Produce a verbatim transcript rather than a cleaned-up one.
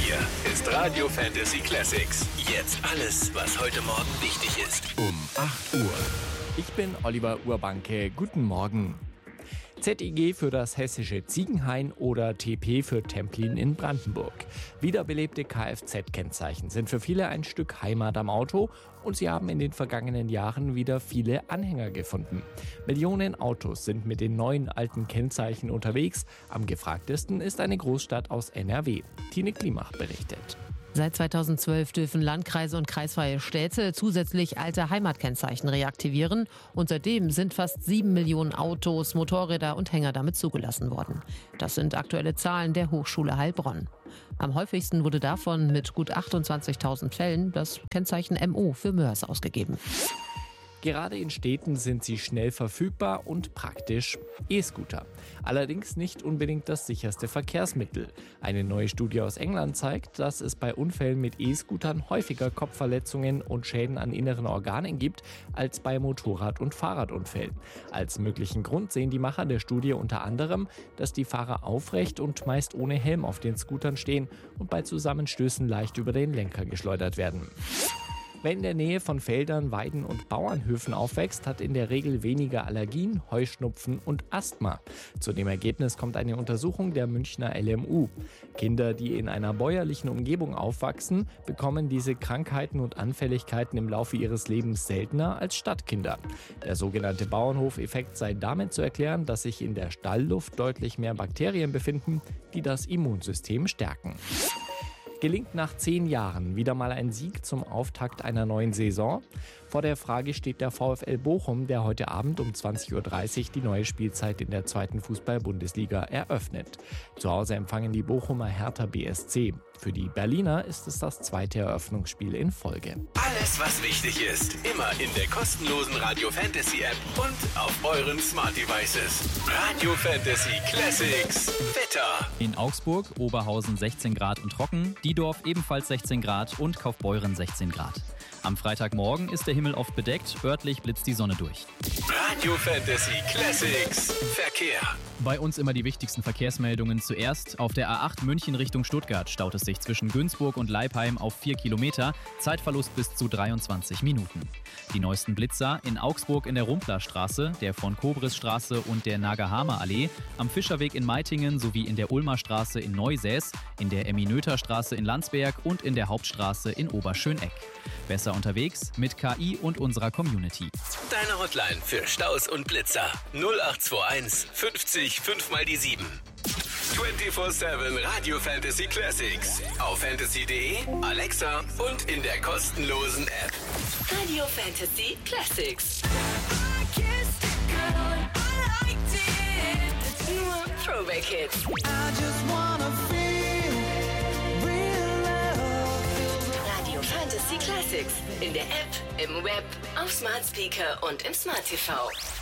Hier ist Radio Fantasy Classics. Jetzt alles, was heute Morgen wichtig ist. Um acht Uhr. Ich bin Oliver Urbanke. Guten Morgen. Z I G für das hessische Ziegenhain oder T P für Templin in Brandenburg. Wiederbelebte Kfz-Kennzeichen sind für viele ein Stück Heimat am Auto und sie haben in den vergangenen Jahren wieder viele Anhänger gefunden. Millionen Autos sind mit den neuen alten Kennzeichen unterwegs. Am gefragtesten ist eine Großstadt aus N R W. Tine Klimach berichtet. Seit zweitausendzwölf dürfen Landkreise und kreisfreie Städte zusätzlich alte Heimatkennzeichen reaktivieren. Und seitdem sind fast sieben Millionen Autos, Motorräder und Hänger damit zugelassen worden. Das sind aktuelle Zahlen der Hochschule Heilbronn. Am häufigsten wurde davon mit gut achtundzwanzigtausend Fällen das Kennzeichen M O für Mörs ausgegeben. Gerade in Städten sind sie schnell verfügbar und praktisch. E-Scooter. Allerdings nicht unbedingt das sicherste Verkehrsmittel. Eine neue Studie aus England zeigt, dass es bei Unfällen mit E-Scootern häufiger Kopfverletzungen und Schäden an inneren Organen gibt als bei Motorrad- und Fahrradunfällen. Als möglichen Grund sehen die Macher der Studie unter anderem, dass die Fahrer aufrecht und meist ohne Helm auf den Scootern stehen und bei Zusammenstößen leicht über den Lenker geschleudert werden. Wer in der Nähe von Feldern, Weiden und Bauernhöfen aufwächst, hat in der Regel weniger Allergien, Heuschnupfen und Asthma. Zu dem Ergebnis kommt eine Untersuchung der Münchner L M U. Kinder, die in einer bäuerlichen Umgebung aufwachsen, bekommen diese Krankheiten und Anfälligkeiten im Laufe ihres Lebens seltener als Stadtkinder. Der sogenannte Bauernhofeffekt sei damit zu erklären, dass sich in der Stallluft deutlich mehr Bakterien befinden, die das Immunsystem stärken. Gelingt nach zehn Jahren wieder mal ein Sieg zum Auftakt einer neuen Saison? Vor der Frage steht der VfL Bochum, der heute Abend um zwanzig Uhr dreißig die neue Spielzeit in der zweiten Fußball-Bundesliga eröffnet. Zu Hause empfangen die Bochumer Hertha B S C. Für die Berliner ist es das zweite Eröffnungsspiel in Folge. Alles, was wichtig ist, immer in der kostenlosen Radio Fantasy App und auf euren Smart Devices. Radio Fantasy Classics. Wetter. In Augsburg, Oberhausen sechzehn Grad und trocken, Diedorf ebenfalls sechzehn Grad und Kaufbeuren sechzehn Grad. Am Freitagmorgen ist der Himmel oft bedeckt, örtlich blitzt die Sonne durch. Radio Fantasy Classics. Verkehr. Bei uns immer die wichtigsten Verkehrsmeldungen zuerst. Auf der A acht München Richtung Stuttgart staut es sich zwischen Günzburg und Leipheim auf vier Kilometer. Zeitverlust bis zu dreiundzwanzig Minuten. Die neuesten Blitzer in Augsburg in der Rumplerstraße, der von Kobrisstraße und der Nagahama Allee, am Fischerweg in Meitingen sowie in der Ulmer Straße in Neusäß, in der Emmy-Noether-Straße in Landsberg und in der Hauptstraße in Oberschöneck. Besser unterwegs mit K I und unserer Community. Deine Hotline für Staus und Blitzer null acht zwei eins fünfzig fünf mal die sieben. vierundzwanzig sieben Radio Fantasy Classics. Auf fantasy punkt de, Alexa und in der kostenlosen App. Radio Fantasy Classics. Nur Throwback Hits. Radio Fantasy Classics. In der App, im Web, auf Smart Speaker und im Smart T V.